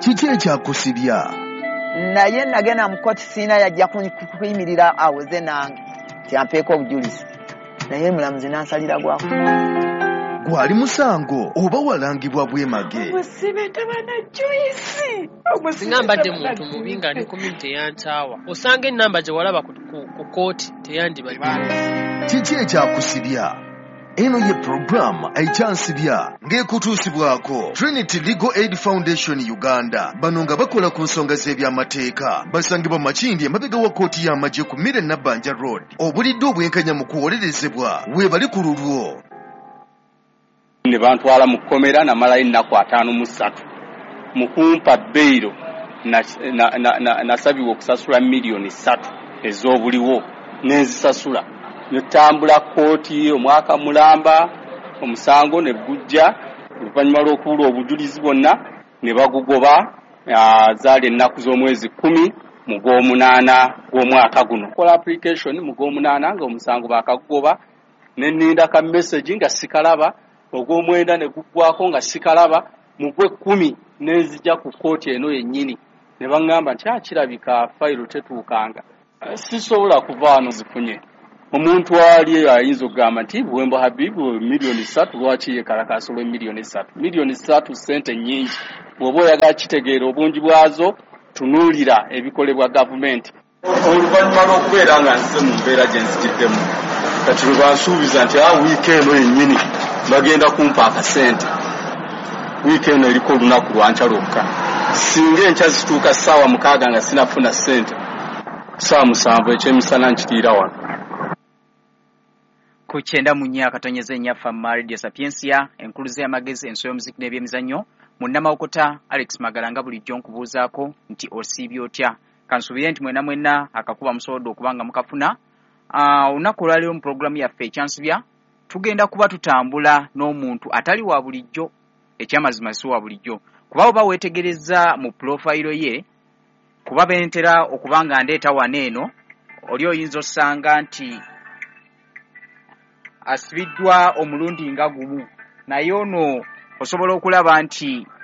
kiki ekyakusibya naye nagenda mu kkooti siina yajja kuyimirira aweze nange tyampeeko obujulizi naye mulamuzi n'ansalira gwaku gwali musango oba walangibwa bwemage singa mbadde muntu mubi nga ne community yankyawa osanga ennamba gye walaba ku kkooti teyandibadde kiki ekyakusibya eno ye programu ekyansibya ng'ekutuusibwako Trinity Legal Aid Foundation Uganda bano nga bakola ku nsonga z'ebyamateeka basangibwa Makindi emabega wa kkooti y'amagye ku Mire Nabbanja Road obulidde obwenkanya mu kuwolerezebwa weebali ku lulwo ne bantwala mu kkomera namalayo ennaku 53 mu kumpa bbeiro nasabibwa okusasula miliyoni 3 ez'obuliwo n'enzisasula netambula kkooti omwaka mulamba omusango ne gujja oluvannyuma lw'okubula obujulizi bwonna ne bagugoba zaali ennaku z'omwezi 10 mu gw'omunaana gw'omwaka guno kola application mu gw'omunaana nga omusango bakagugoba ne nninda ka message nga sikalaba ogw'omwenda ne guggwako nga sikalaba mu gw'ekkumi nenzija ku kkooti eno yennyini ne baŋŋamba nti kirabika fayiro tetuukanga sisobola kuva wano zifunye omuntu ali ayinza okugamba nti Buwemba Habibu miliyoni 3 lwaki yekalakaasa olw'emiliyoni 3 miliyoni 3 ssente nnyingi bw'oba oyagala kitegeera obungi bwazo tunuulira ebikolebwa gavumenti oluvannyuma lw'okubeera nga nze mu mbeera gye nzigiddemu kati lwe bansuubiza nti wiiki eno yennyini bagenda kumpa akasente wiiki eno eriko olunaku lwankya lwokka singa enkya zituuka ssaawa 6 nga sinafuna ssente ssaawa 7 ekyemisana nkitiira wano ku 9 akatonyeza ennyaffa mu Radio Sapiensia enkuluze y'amagezi enso y'omuziki n'ebyemizannyo munnamawokota Alex Magala nga bulijjo nkubuuzaako nti osiibye otya kansuubire nti mwena akakuba musobodde okubanga mukafuna olunaku olwaleero mu pulogulaamu yaffe ekyansibya tugenda kuba tutambula n'omuntu atali wa bulijjo ekyamazima si wa bulijjo kuba oba weetegereza mu profayiro ye kuba bentera okubanga ndeeta wano eno oli oyinza osanga nti asibiddwa omulundi nga gumu naye ono osobola okulaba nti